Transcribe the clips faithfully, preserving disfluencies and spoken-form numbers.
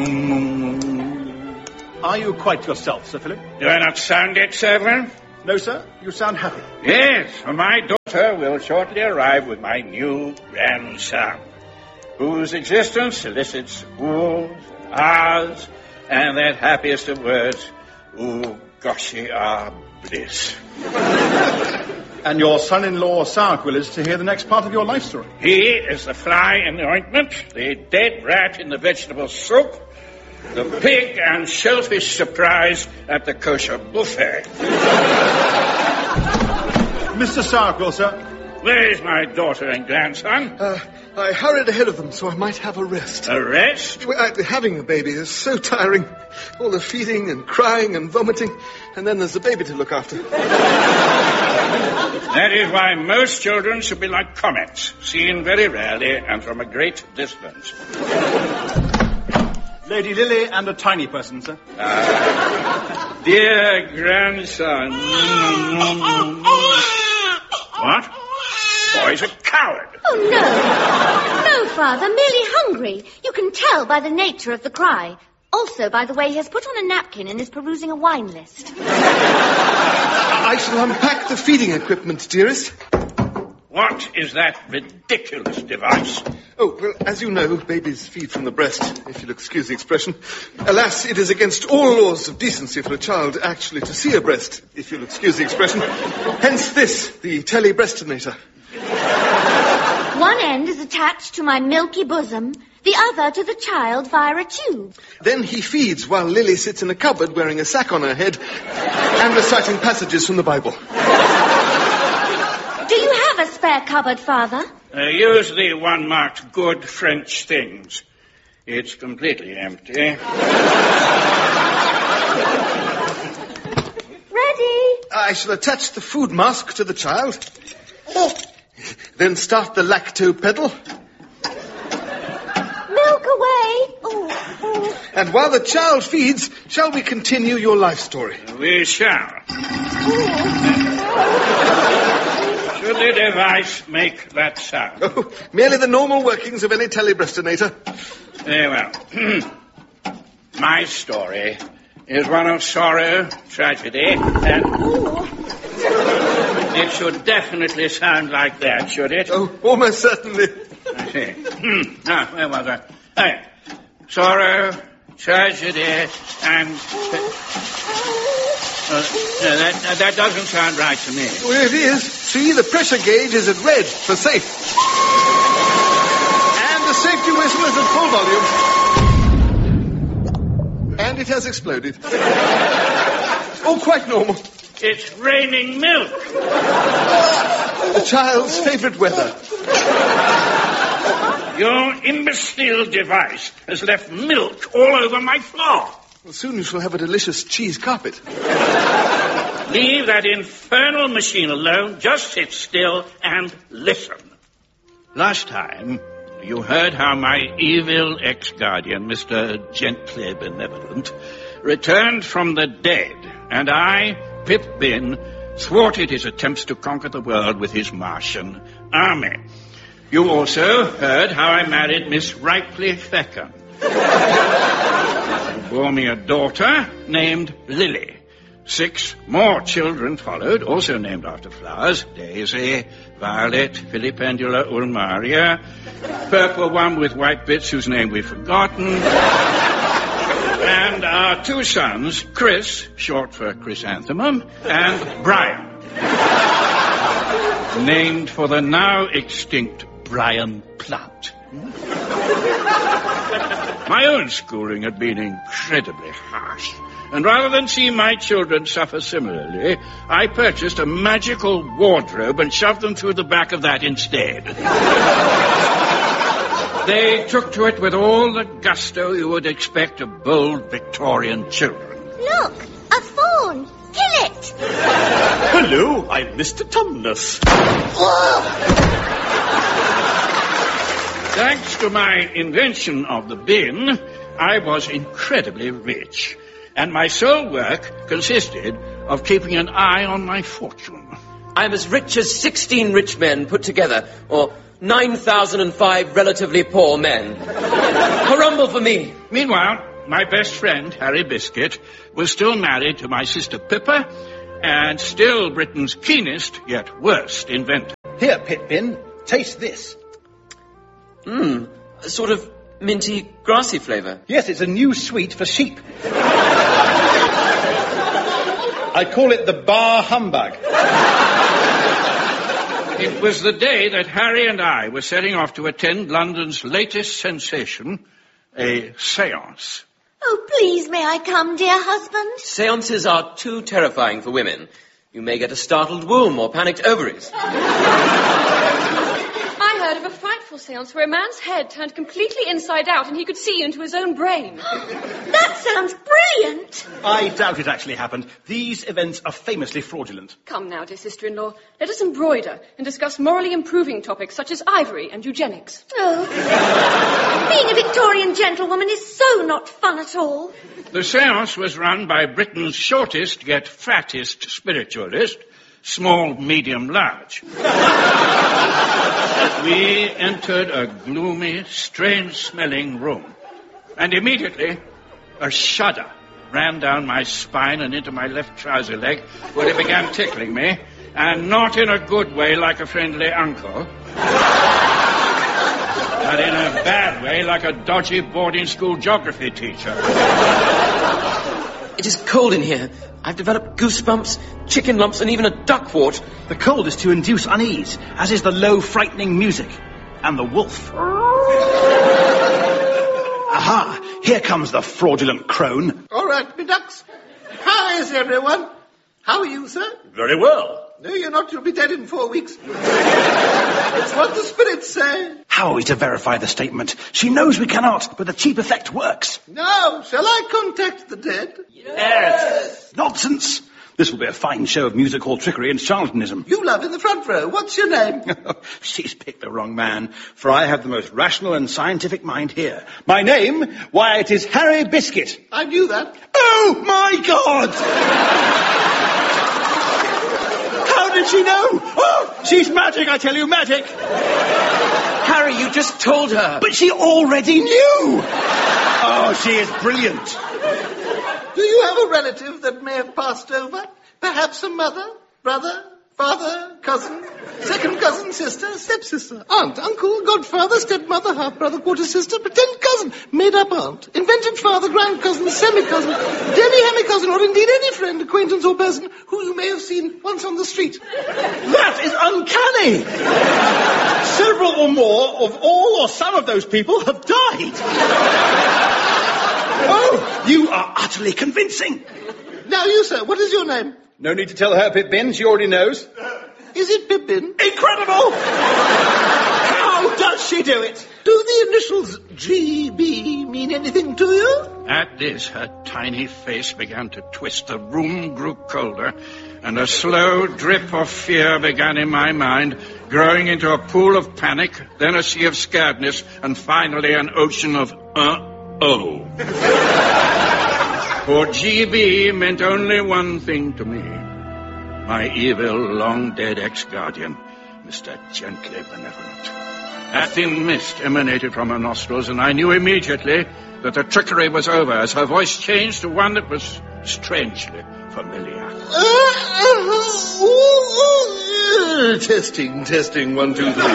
Are you quite yourself, Sir Philip? Do I not sound it, Servant? No, sir. You sound happy. Yes, and my daughter will shortly arrive with my new grandson, whose existence elicits oohs and ahs, and that happiest of words, ooh, goshy ah, bliss. And your son-in-law, Sourquill, is to hear the next part of your life story. He is the fly in the ointment, the dead rat in the vegetable soup, the pig and shellfish surprise at the kosher buffet. Mister Sourquill, sir. Where is my daughter and grandson? Uh, I hurried ahead of them so I might have a rest. A rest? Well, I, having a baby is so tiring. All the feeding and crying and vomiting, and then there's the baby to look after. That is why most children should be like comets, seen very rarely and from a great distance. Lady Lily and a tiny person, sir. Uh, dear grandson. What? Boy's a coward. Oh, no. No, Father, merely hungry. You can tell by the nature of the cry. Also, by the way he has put on a napkin and is perusing a wine list. I shall unpack the feeding equipment, dearest. What is that ridiculous device? Oh, well, as you know, babies feed from the breast, if you'll excuse the expression. Alas, it is against all laws of decency for a child actually to see a breast, if you'll excuse the expression. Hence this, the telebreastinator. One end is attached to my milky bosom, the other to the child via a tube. Then he feeds while Lily sits in a cupboard wearing a sack on her head and reciting passages from the Bible. Do you have a spare cupboard, Father? Uh, use the one marked good French things. It's completely empty. Ready? I shall attach the food mask to the child. Then start the lacto pedal. Milk away. Oh, oh. And while the child feeds, shall we continue your life story? We shall. Should the device make that sound? Oh, merely the normal workings of any telebreastinator. Very well. My story is one of sorrow, tragedy, and... It should definitely sound like that, should it? Oh, almost certainly. I see. Now, where was I? Hey. Sorrow, tragedy, and... Uh, no, that, uh, that doesn't sound right to me. Well, it is. See, the pressure gauge is at red for safe. And the safety whistle is at full volume. And it has exploded. Oh, quite normal. It's raining milk. The child's favourite weather. Your imbecile device has left milk all over my floor. Well, soon you shall have a delicious cheese carpet. Leave that infernal machine alone. Just sit still and listen. Last time, you heard how my evil ex-guardian, Mister Gently Benevolent, returned from the dead, and I, Pip Bin, thwarted his attempts to conquer the world with his Martian army. You also heard how I married Miss Ripley Feckham. Who bore me a daughter named Lily. Six more children followed, also named after flowers. Daisy, Violet, Filipendula ulmaria. Purple one with white bits whose name we've forgotten. And our two sons, Chris, short for chrysanthemum, and Brian, named for the now extinct Brian Plant. My own schooling had been incredibly harsh, and rather than see my children suffer similarly, I purchased a magical wardrobe and shoved them through the back of that instead. They took to it with all the gusto you would expect of bold Victorian children. Look, a fawn. Kill it. Hello, I'm Mister Tumnus. Thanks to my invention of the bin, I was incredibly rich, and my sole work consisted of keeping an eye on my fortune. I'm as rich as sixteen rich men put together, or nine thousand five relatively poor men. A rumble for me. Meanwhile, my best friend, Harry Biscuit, was still married to my sister Pippa, and still Britain's keenest, yet worst inventor. Here, Pippin, taste this. Mmm, a sort of minty, grassy flavour. Yes, it's a new sweet for sheep. I call it the Bar Humbug. It was the day that Harry and I were setting off to attend London's latest sensation, a séance. Oh, please, may I come, dear husband? Seances are too terrifying for women. You may get a startled womb or panicked ovaries. I heard of a frightful séance where a man's head turned completely inside out and he could see into his own brain. That sounds brilliant. I doubt it actually happened. These events are famously fraudulent. Come now, dear sister-in-law, let us embroider and discuss morally improving topics such as ivory and eugenics. Oh, being a Victorian gentlewoman is so not fun at all. The séance was run by Britain's shortest yet fattest spiritualist, small, medium, large. We entered a gloomy, strange-smelling room, and immediately a shudder ran down my spine and into my left trouser leg, where it began tickling me, and not in a good way like a friendly uncle, but in a bad way like a dodgy boarding school geography teacher. It is cold in here. I've developed goosebumps, chicken lumps, and even a duckwart. The cold is to induce unease, as is the low, frightening music. And the wolf. Aha! Here comes the fraudulent crone. All right, me ducks. How is everyone? How are you, sir? Very well. No, you're not. You'll be dead in four weeks. It's what the spirits say. How are we to verify the statement? She knows we cannot, but the cheap effect works. No. Shall I contact the dead? Yes. Nonsense. This will be a fine show of music hall trickery and charlatanism. You love in the front row. What's your name? She's picked the wrong man, for I have the most rational and scientific mind here. My name? Why, it is Harry Biscuit. I knew that. Oh, my God! How did she know? Oh, she's magic, I tell you, magic. Harry, you just told her. But she already knew. Oh, she is brilliant. Do you have a relative that may have passed over? Perhaps a mother, brother, father, cousin, second cousin, sister, stepsister, aunt, uncle, godfather, stepmother, half-brother, quarter-sister, pretend cousin, made-up aunt, invented father, grand-cousin, semi-cousin, demi-hemi-cousin, or indeed any friend, acquaintance, or person who you may have seen once on the street. That is uncanny. Several or more of all or some of those people have died. Oh, you are utterly convincing. Now you, sir, what is your name? No need to tell her, Pippin. She already knows. Is it Pippin? Incredible! How does she do it? Do the initials G B mean anything to you? At this, her tiny face began to twist. The room grew colder, and a slow drip of fear began in my mind, growing into a pool of panic, then a sea of scaredness, and finally an ocean of uh-oh. For G B meant only one thing to me. My evil, long-dead ex-guardian, Mister Gently Benevolent. A thin mist emanated from her nostrils, and I knew immediately that the trickery was over as her voice changed to one that was strangely familiar. Uh, uh, uh, uh, testing, testing, one, two, three.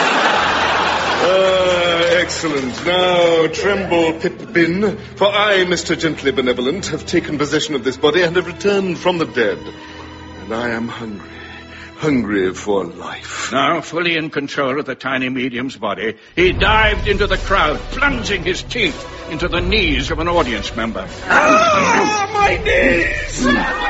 Ah, excellent. Now, tremble, Pippin, for I, Mister Gently Benevolent, have taken possession of this body and have returned from the dead. And I am hungry. Hungry for life. Now, fully in control of the tiny medium's body, he dived into the crowd, plunging his teeth into the knees of an audience member. Ah, my knees!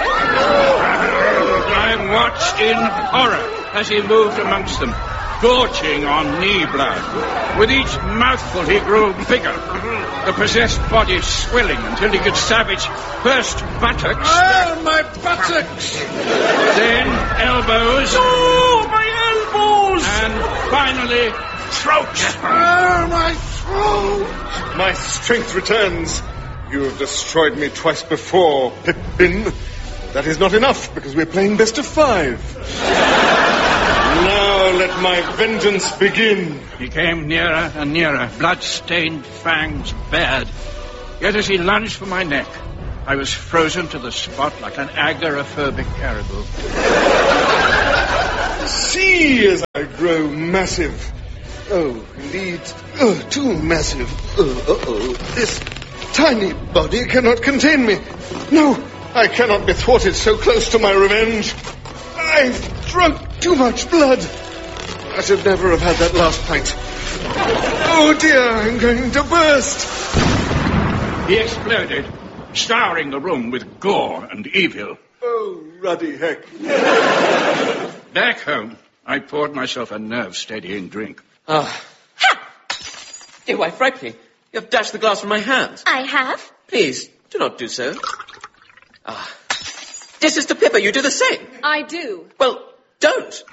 I watched in horror as he moved amongst them, gorging on knee blood. With each mouthful he grew bigger, the possessed body swelling until he could savage first buttocks. Ah, my buttocks! Then elbows. Oh, my elbows! And finally, throat. Ah, my throat! My strength returns. You have destroyed me twice before, Pippin. That is not enough, because we're playing best of five. Now let my vengeance begin. He came nearer and nearer, blood-stained fangs bared. Yet as he lunged for my neck, I was frozen to the spot like an agoraphobic caribou. See as I grow massive. Oh, indeed. Oh, too massive. Oh, uh-oh. This tiny body cannot contain me. No, I cannot be thwarted so close to my revenge. I've drunk too much blood. I should never have had that last pint. Oh, dear, I'm going to burst. He exploded, scouring the room with gore and evil. Oh, ruddy heck. Back home, I poured myself a nerve-steadying drink. Ah. Ha! Dear wife, Ripley, you have dashed the glass from my hand. I have. Please, do not do so. Ah. Dear Sister Pippa, you do the same. I do. Well, don't.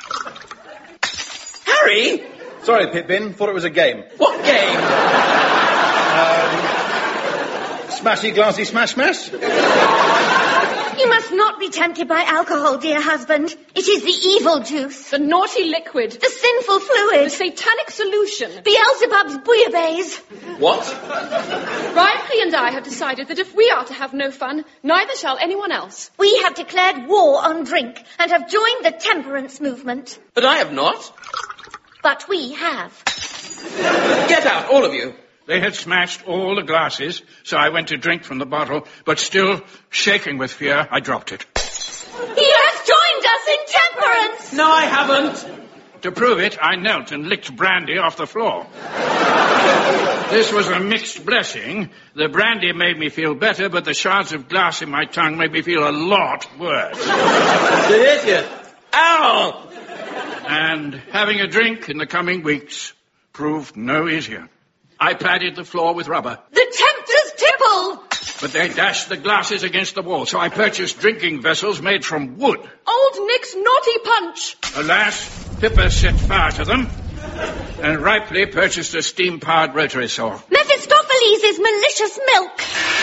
Harry! Sorry, Pippin. Thought it was a game. What game? Um, smashy, glassy, smash, smash? You must not be tempted by alcohol, dear husband. It is the evil juice. The naughty liquid. The sinful The fluid. satanic solution. Beelzebub's bouillabaisse. What? Ripley and I have decided that if we are to have no fun, neither shall anyone else. We have declared war on drink and have joined the temperance movement. But I have not. But we have. Get out, all of you. They had smashed all the glasses, so I went to drink from the bottle, but still shaking with fear, I dropped it. He has joined us in temperance! No, I haven't. To prove it, I knelt and licked brandy off the floor. This was a mixed blessing. The brandy made me feel better, but the shards of glass in my tongue made me feel a lot worse. The idiot. Ow! And having a drink in the coming weeks proved no easier. I padded the floor with rubber. The tempter's tipple! But they dashed the glasses against the wall, so I purchased drinking vessels made from wood. Old Nick's naughty punch. Alas, Pippa set fire to them, and Ripley purchased a steam-powered rotary saw. Mephistopheles' malicious milk.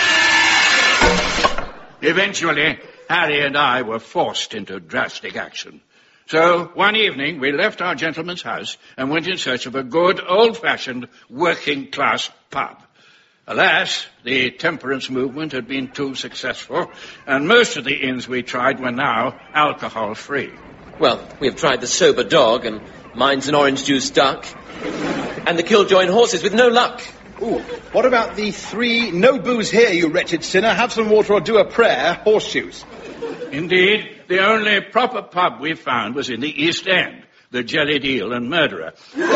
Eventually, Harry and I were forced into drastic action. So, one evening, we left our gentleman's house and went in search of a good, old-fashioned, working-class pub. Alas, the temperance movement had been too successful, and most of the inns we tried were now alcohol-free. Well, we have tried the sober dog, and mine's an orange juice duck, and the killjoy horses with no luck. Ooh, what about the three no booze here, you wretched sinner, have some water or do a prayer, horseshoes? Indeed, the only proper pub we found was in the East End, the Jellied Eel and Murderer,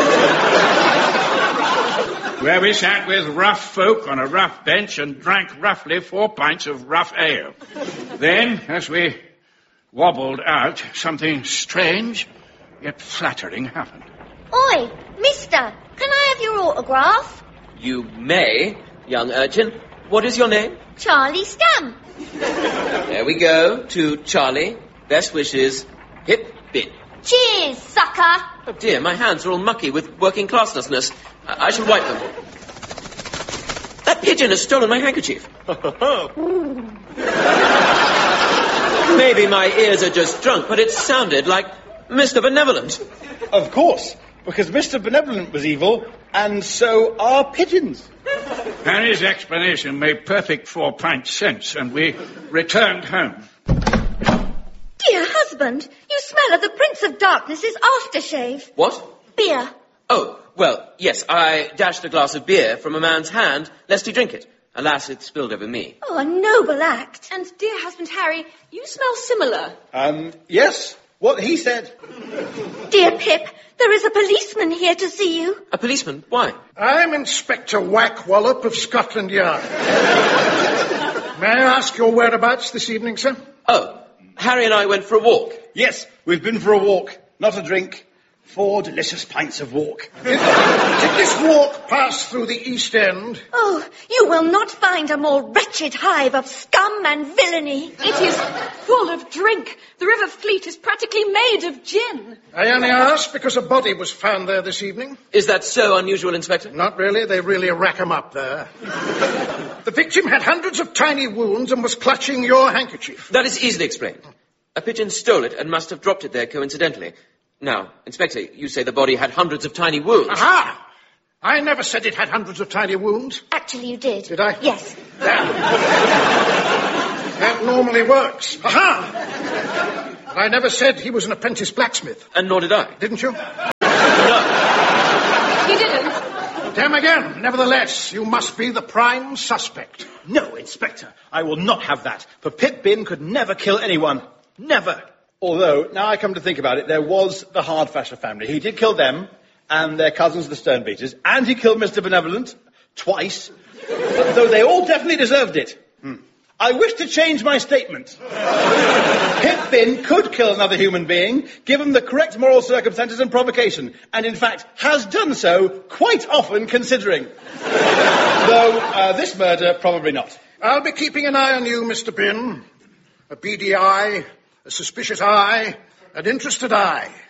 where we sat with rough folk on a rough bench and drank roughly four pints of rough ale. Then, as we wobbled out, something strange yet flattering happened. Oi, mister, can I have your autograph? You may, young urchin. What is your name? Charlie Stamp. There we go, to Charlie. Best wishes. Hip, bit. Cheers, sucker. Oh dear, my hands are all mucky with working classlessness. I, I shall wipe them. That pigeon has stolen my handkerchief. Maybe my ears are just drunk, but it sounded like Mister Benevolent. Of course, because Mister Benevolent was evil, and so are pigeons. Harry's explanation made perfect four-pint sense, and we returned home. Dear husband, you smell of the Prince of Darkness's aftershave. What? Beer. Oh, well, yes, I dashed a glass of beer from a man's hand, lest he drink it. Alas, it spilled over me. Oh, a noble act. And dear husband Harry, you smell similar. Um, yes, what he said. Dear Pip, there is a policeman here to see you. A policeman? Why? I'm Inspector Whack-Wallop of Scotland Yard. May I ask your whereabouts this evening, sir? Oh, Harry and I went for a walk. Yes, we've been for a walk, not a drink. Four delicious pints of walk. Did, did this walk pass through the East End? Oh, you will not find a more wretched hive of scum and villainy. It is full of drink. The River Fleet is practically made of gin. I only ask because a body was found there this evening. Is that so unusual, Inspector? Not really. They really rack 'em up there. The victim had hundreds of tiny wounds and was clutching your handkerchief. That is easily explained. A pigeon stole it and must have dropped it there coincidentally. Now, Inspector, you say the body had hundreds of tiny wounds. Aha! I never said it had hundreds of tiny wounds. Actually, you did. Did I? Yes. That normally works. Aha! But I never said he was an apprentice blacksmith. And nor did I. Didn't you? He didn't. Damn again. Nevertheless, you must be the prime suspect. No, Inspector, I will not have that. For Pip Bin could never kill anyone. Never. Although, now I come to think about it, there was the Hardfasher family. He did kill them, and their cousins, the Sternbeaters, and he killed Mister Benevolent, twice, though they all definitely deserved it. Hmm. I wish to change my statement. Pip Bin could kill another human being, given the correct moral circumstances and provocation, and in fact has done so quite often considering. Though uh, this murder, probably not. I'll be keeping an eye on you, Mister Bin. A beady eye, a suspicious eye, an interested eye.